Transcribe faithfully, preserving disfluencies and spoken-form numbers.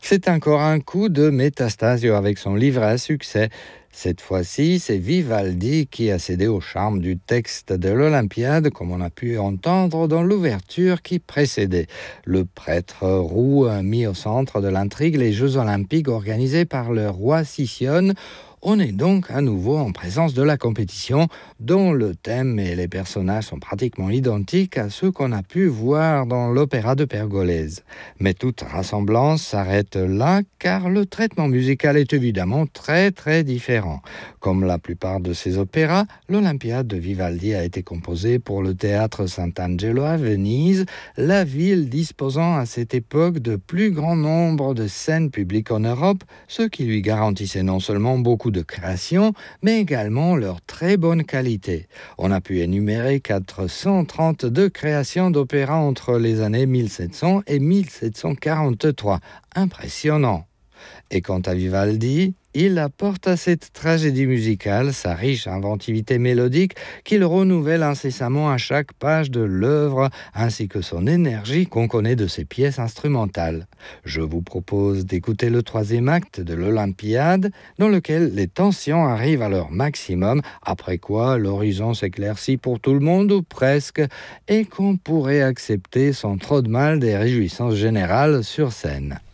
C'est encore un coup de Metastasio avec son livre à succès. Cette fois-ci, c'est Vivaldi qui a cédé au charme du texte de l'Olympiade, comme on a pu entendre dans l'ouverture qui précédait. Le prêtre roux a mis au centre de l'intrigue les Jeux olympiques organisés par le roi Sicyone. On est donc à nouveau en présence de la compétition, dont le thème et les personnages sont pratiquement identiques à ceux qu'on a pu voir dans l'opéra de Pergolèse. Mais toute ressemblance s'arrête là, car le traitement musical est évidemment très très différent. Comme la plupart de ces opéras, l'Olympiade de Vivaldi a été composée pour le théâtre Sant'Angelo à Venise, la ville disposant à cette époque de plus grand nombre de scènes publiques en Europe, ce qui lui garantissait non seulement beaucoup de créations, mais également leur très bonne qualité. On a pu énumérer quatre cent trente-deux créations d'opéras entre les années mille sept cents et mille sept cent quarante-trois. Impressionnant. Et quant à Vivaldi, il apporte à cette tragédie musicale sa riche inventivité mélodique qu'il renouvelle incessamment à chaque page de l'œuvre, ainsi que son énergie qu'on connaît de ses pièces instrumentales. Je vous propose d'écouter le troisième acte de l'Olympiade, dans lequel les tensions arrivent à leur maximum, après quoi l'horizon s'éclaircit pour tout le monde, ou presque, et qu'on pourrait accepter sans trop de mal des réjouissances générales sur scène.